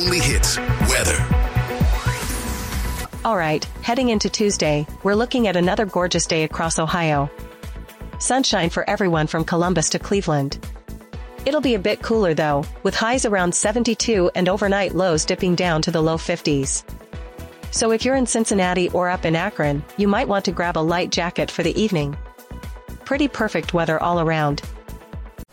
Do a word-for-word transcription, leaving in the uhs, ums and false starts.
Weekly Hits weather. All right, heading into Tuesday, we're looking at another gorgeous day across Ohio. Sunshine for everyone from Columbus to Cleveland. It'll be a bit cooler though, with highs around seventy-two and overnight lows dipping down to the low fifties. So if you're in Cincinnati or up in Akron, you might want to grab a light jacket for the evening. Pretty perfect weather all around.